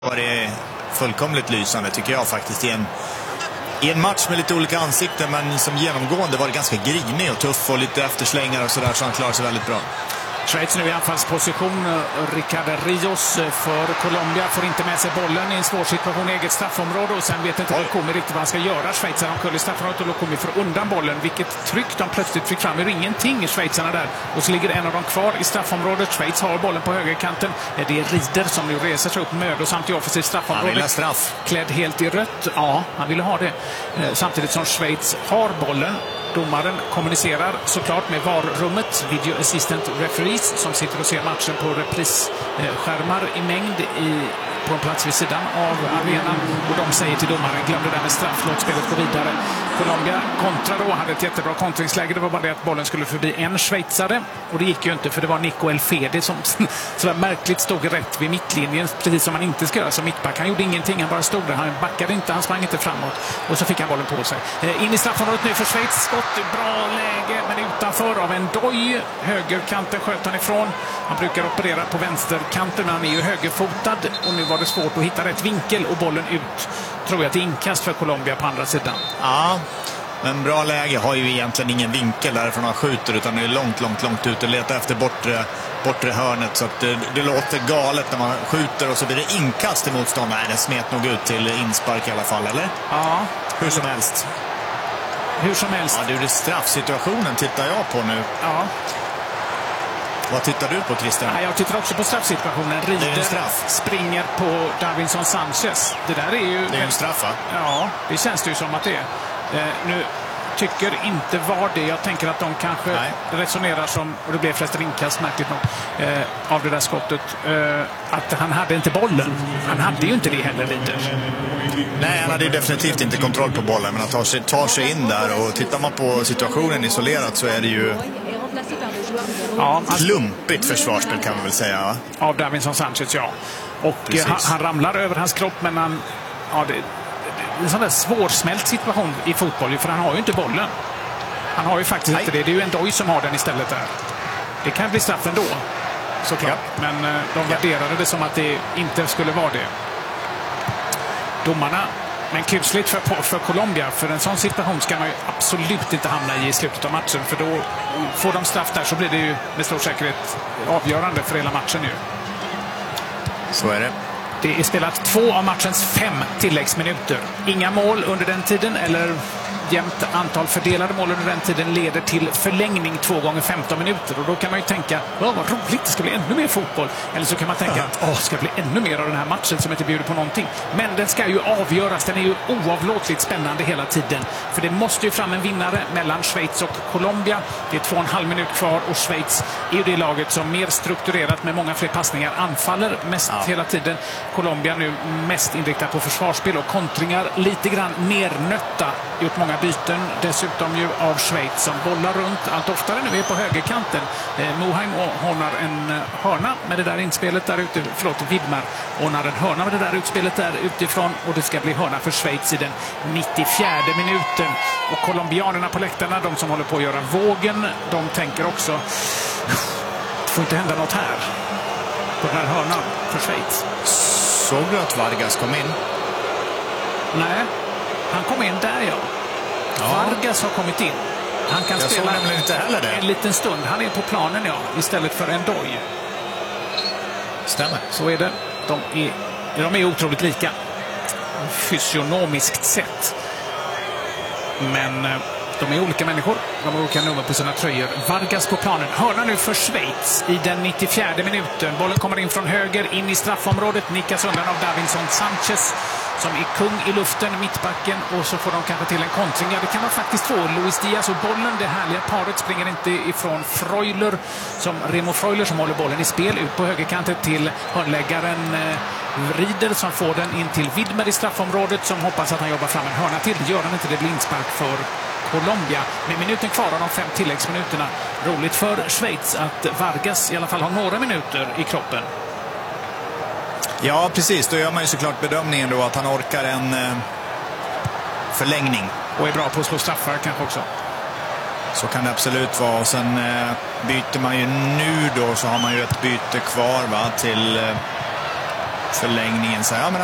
var det fullkomligt lysande tycker jag faktiskt i en match med lite olika ansikten, men som genomgående var det ganska grinig och tuff och lite efterslängar och sådär, så han klarar sig väldigt bra. Schweiz nu i anfallsposition. Ricardo Rios för Colombia får inte med sig bollen i en svår situation i eget straffområde och sen vet inte Lukumi riktigt vad han ska göra. Schweiz har omkull i straffområdet och Lukumi får undan bollen. Vilket tryck de plötsligt fick fram. Det är ingenting i Schweizarna där. Och så ligger en av dem kvar i straffområdet. Schweiz har bollen på högerkanten. Det är Rieder som nu reser sig upp mödosamt i offensivt straffområde. Han vill ha straff. Klädd helt i rött. Ja, han ville ha det. Samtidigt som Schweiz har bollen. Domaren kommunicerar såklart med VAR-rummet, Video Assistant Referees, som sitter och ser matchen på reprisskärmar i mängd på en plats vid sidan av arenan. Och de säger till domaren, glöm det där med straff, låt spelet gå vidare. Colombia kontra då, hade ett jättebra kontringsläge. Det var bara det att bollen skulle förbi en schweizare. Och det gick ju inte, för det var Nico Elfedi som sådär märkligt stod rätt vid mittlinjen, precis som man inte ska göra som mittback. Han gjorde ingenting, han bara stod där. Han backade inte, han sprang inte framåt. Och så fick han bollen på sig. In i straffområdet nu för Schweiz. Skott, bra läge, men utanför av en doj. Högerkanten sköt han ifrån. Han brukar operera på vänsterkanten, men han är ju högerfotad. Och nu var det svårt att hitta rätt vinkel och bollen ut. Tror jag till inkast för Colombia på andra sidan. Ja, men bra läge. Har ju egentligen ingen vinkel därifrån han skjuter, utan det är långt ut och letar efter bortre hörnet. Så att det låter galet när man skjuter och så blir det inkast i motståndaren. Den smet nog ut till inspark i alla fall, eller? Ja. Hur som helst. Ja, det är straffsituationen tittar jag på nu. Ja. Vad tittar du på, Christian? Ja, jag tittar också på straffsituationen. Rieder springer på Davinson Sanchez. Det där är ju... Det är en straff, va? Ja, det känns det ju som att det är. Nu tycker inte var det. Jag tänker att de kanske resonerar som, och det blev förresten inkast märkligt nog, av det där skottet, att han hade inte bollen. Han hade ju inte det heller, Rieder. Nej, han hade ju definitivt inte kontroll på bollen, men han tar sig in där, och tittar man på situationen isolerat så är det ju klumpigt försvarsspel, kan man väl säga, va? Av Davinson Sanchez, ja. Och han ramlar över hans kropp, men han... Ja, det är en sån där svårsmält situation i fotboll, för han har ju inte bollen. Han har ju faktiskt inte det. Det är ju en doj som har den istället där. Det kan bli straff ändå, såklart. Ja. Men de värderade det som att det inte skulle vara det. Domarna, men kusligt för Colombia, för en sån situation ska man ju absolut inte hamna i slutet av matchen, för då får de straff där, så blir det ju med stor säkerhet avgörande för hela matchen nu. Så är det. Det är spelat 2 av matchens 5 tilläggsminuter. Inga mål under den tiden, eller jämnt antal fördelade mål under den tiden, leder till förlängning 2 gånger 15 minuter. Och då kan man ju tänka, vad roligt, det ska bli ännu mer fotboll. Eller så kan man tänka att det ska bli ännu mer av den här matchen som inte bjuder på någonting. Men den ska ju avgöras, den är ju oavlåtligt spännande hela tiden. För det måste ju fram en vinnare mellan Schweiz och Colombia. Det är 2,5 minut kvar, och Schweiz är ju det laget som mer strukturerat med många fler passningar anfaller mest hela tiden. Colombia nu mest inriktat på försvarsspel och kontringar, lite grann nernötta, gjort många byten, dessutom ju av Schweiz som bollar runt allt oftare nu är på högerkanten. Moheim ordnar en hörna med det där inspelet där ute, Widmar ordnar en hörna med det där utspelet där utifrån, och det ska bli hörna för Schweiz i den 94 minuten. Och colombianerna på läktarna, de som håller på att göra vågen, de tänker också, det får inte hända något här på den här hörnan för Schweiz. Såg du att Vargas kom in? Nej, han kom in där, ja. Vargas har kommit in. Han kan spela inte heller det. En liten stund. Han är på planen, istället för en doj. Stämmer. Så är det. De är otroligt lika. Fysionomiskt sett. Men de är olika människor. De har olika nummer på sina tröjor. Vargas på planen. Hörna nu för Schweiz i den 94 minuten. Bollen kommer in från höger in i straffområdet. Nickas undan av Davinson Sanchez, som är kung i luften, mittbacken, och så får de kanske till en kontring. Ja, det kan man faktiskt få. Luis Diaz och bollen, det härliga paret, springer inte ifrån Remo Freuler som håller bollen i spel ut på högerkanten till hörnläggaren Rieder, som får den in till Widmer i straffområdet, som hoppas att han jobbar fram en hörna till. Det gör han inte, det blir inspark för Colombia. Med minuten kvar av de 5 tilläggsminuterna. Roligt för Schweiz att Vargas i alla fall har några minuter i kroppen. Ja, precis. Då gör man ju såklart bedömningen då att han orkar en förlängning. Och är bra på att slå straffar kanske också. Så kan det absolut vara. Och sen byter man ju nu då, så har man ju ett byte kvar, va, till förlängningen. Så, ja, men